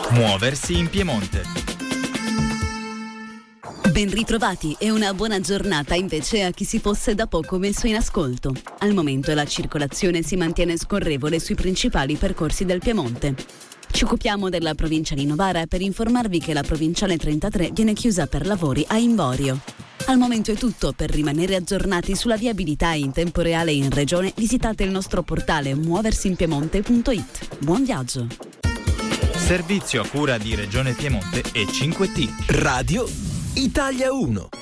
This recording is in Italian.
Muoversi in Piemonte. Ben ritrovati e una buona giornata invece a chi si fosse da poco messo in ascolto. Al momento la circolazione si mantiene scorrevole sui principali percorsi del Piemonte. Ci occupiamo della provincia di Novara per informarvi che la provinciale 33 viene chiusa per lavori a Imborio. Al momento è tutto. Per rimanere aggiornati sulla viabilità in tempo reale in regione, visitate il nostro portale muoversinpiemonte.it. Buon viaggio! Servizio a cura di Regione Piemonte e 5T. Radio Italia 1.